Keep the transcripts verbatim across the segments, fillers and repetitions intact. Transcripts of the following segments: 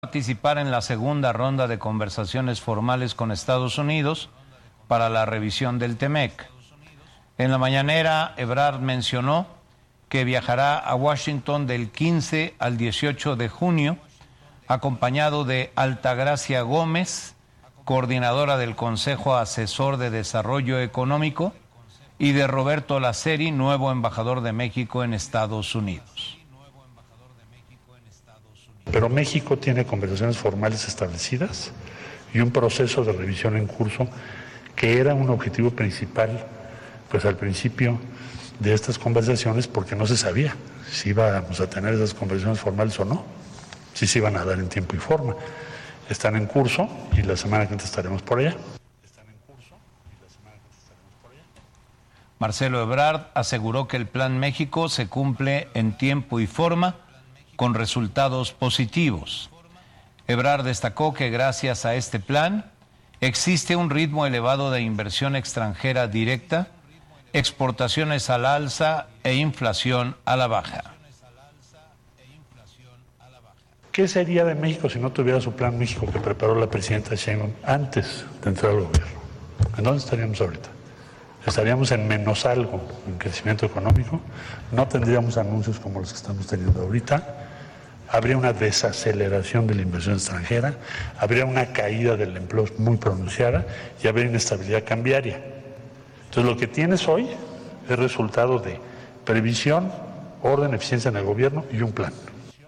participar en la segunda ronda de conversaciones formales con Estados Unidos para la revisión del TEMEC. En la mañanera, Ebrard mencionó que viajará a Washington del quince al dieciocho de junio, acompañado de Altagracia Gómez, coordinadora del Consejo Asesor de Desarrollo Económico, y de Roberto Laceri, nuevo embajador de México en Estados Unidos. Pero México tiene conversaciones formales establecidas y un proceso de revisión en curso que era un objetivo principal, pues al principio de estas conversaciones, porque no se sabía si íbamos a tener esas conversaciones formales o no, si se iban a dar en tiempo y forma. Están en curso y la semana que viene estaremos por allá. Marcelo Ebrard aseguró que el Plan México se cumple en tiempo y forma, con resultados positivos. Ebrard destacó que gracias a este plan existe un ritmo elevado de inversión extranjera directa, exportaciones al alza e inflación a la baja. ¿Qué sería de México si no tuviera su Plan México que preparó la presidenta Sheinbaum antes de entrar al gobierno? ¿En dónde estaríamos ahorita? Estaríamos en menos algo en crecimiento económico, no tendríamos anuncios como los que estamos teniendo ahorita, habría una desaceleración de la inversión extranjera, habría una caída del empleo muy pronunciada y habría inestabilidad cambiaria. Entonces lo que tienes hoy es resultado de previsión, orden, eficiencia en el gobierno y un plan.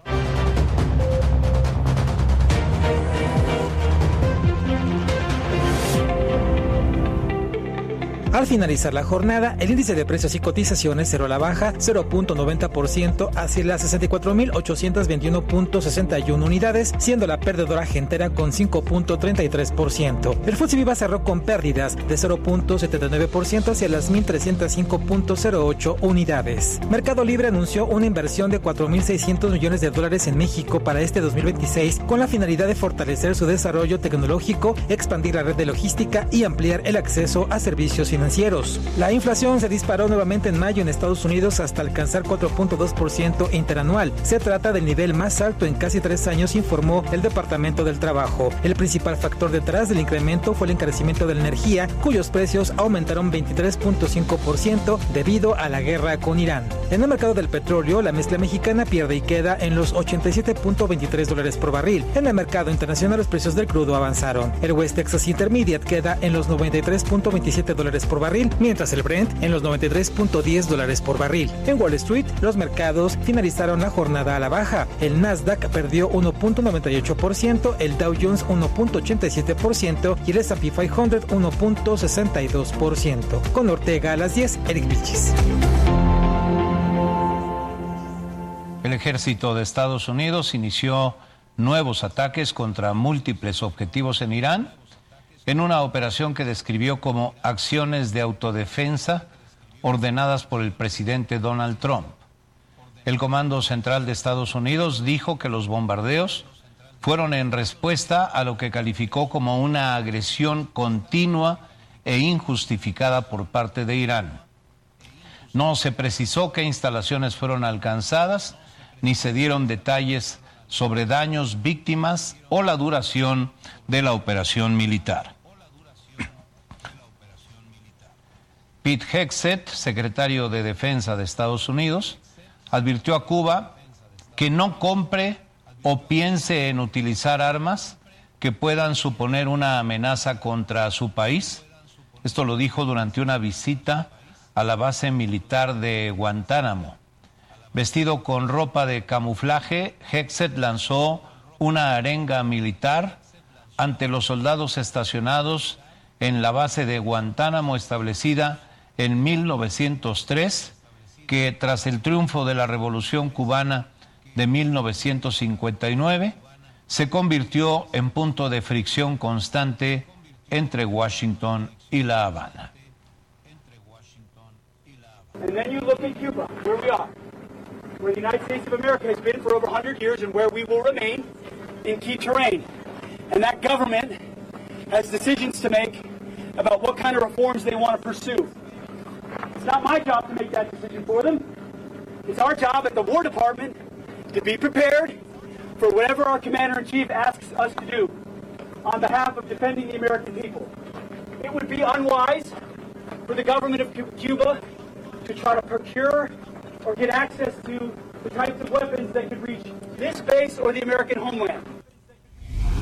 Al finalizar la jornada, el índice de precios y cotizaciones cerró a la baja cero punto noventa por ciento hacia las sesenta y cuatro mil ochocientos veintiuno punto sesenta y uno unidades, siendo la perdedora Gentera con cinco punto treinta y tres por ciento. El F T S E Viva cerró con pérdidas de cero punto setenta y nueve por ciento hacia las mil trescientos cinco punto cero ocho unidades. Mercado Libre anunció una inversión de cuatro mil seiscientos millones de dólares en México para este dos mil veintiséis con la finalidad de fortalecer su desarrollo tecnológico, expandir la red de logística y ampliar el acceso a servicios financieros. La inflación se disparó nuevamente en mayo en Estados Unidos hasta alcanzar cuatro punto dos por ciento interanual. Se trata del nivel más alto en casi tres años, informó el Departamento del Trabajo. El principal factor detrás del incremento fue el encarecimiento de la energía, cuyos precios aumentaron veintitrés punto cinco por ciento debido a la guerra con Irán. En el mercado del petróleo, la mezcla mexicana pierde y queda en los ochenta y siete punto veintitrés dólares por barril. En el mercado internacional, los precios del crudo avanzaron. El West Texas Intermediate queda en los noventa y tres punto veintisiete dólares por barril, mientras el Brent en los noventa y tres punto diez dólares por barril. En Wall Street, los mercados finalizaron la jornada a la baja. El Nasdaq perdió uno punto noventa y ocho por ciento, el Dow Jones uno punto ochenta y siete por ciento y el ese and pe quinientos uno punto sesenta y dos por ciento. Con Ortega a las diez, Eric Vilchis. El ejército de Estados Unidos inició nuevos ataques contra múltiples objetivos en Irán, en una operación que describió como acciones de autodefensa ordenadas por el presidente Donald Trump. El Comando Central de Estados Unidos dijo que los bombardeos fueron en respuesta a lo que calificó como una agresión continua e injustificada por parte de Irán. No se precisó qué instalaciones fueron alcanzadas, ni se dieron detalles sobre daños, víctimas o la duración de la operación militar. Pete Hegseth, secretario de Defensa de Estados Unidos, advirtió a Cuba que no compre o piense en utilizar armas que puedan suponer una amenaza contra su país. Esto lo dijo durante una visita a la base militar de Guantánamo. Vestido con ropa de camuflaje, Hegseth lanzó una arenga militar ante los soldados estacionados en la base de Guantánamo, establecida en mil novecientos tres, que tras el triunfo de la Revolución Cubana de mil novecientos cincuenta y nueve, se convirtió en punto de fricción constante entre Washington y La Habana. And then you look at Cuba, where we are, where the United States of America has been for over one hundred years and where we will remain in key terrain. And that government has decisions to make about what kind of reforms they want to pursue. It's not my job to make that decision for them. It's our job at the War Department to be prepared, for whatever our Commander-in-Chief asks us to do on behalf of defending the American people. It would be unwise for the government of Cuba to try to procure or get access to the types of weapons that could reach this base or the American homeland.